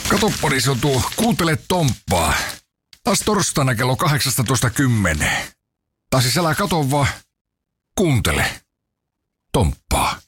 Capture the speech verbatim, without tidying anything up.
Katoppani se on tuo Kuuntele Tomppaa. Taas torstaina kello kahdeksastatoista kymmenen. Tai siis älä kato vaan, kuuntele Tomppaa.